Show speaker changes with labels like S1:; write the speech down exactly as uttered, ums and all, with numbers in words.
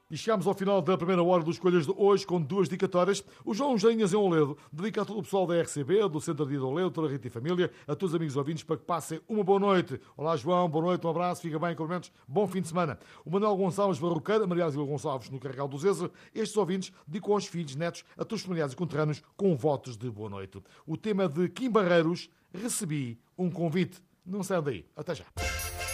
S1: E chegamos ao final da primeira hora dos Escolhas de hoje com duas dedicatórias. O João Jainhas em Oledo dedica a todo o pessoal da R C B, do Centro de Dia de Oledo, toda a Rita e Família, a todos os amigos ouvintes para que passem uma boa noite. Olá João, boa noite, um abraço, fica bem, cumprimentos, bom fim de semana. O Manuel Gonçalves Barroqueira, Maria Azila Gonçalves no Carregal do Zezer, estes ouvintes dedicam aos filhos, netos, a todos os familiares e conterrâneos com votos de boa noite. O tema de Kim Barreiros, recebi um convite. Não saiam daí. Até já.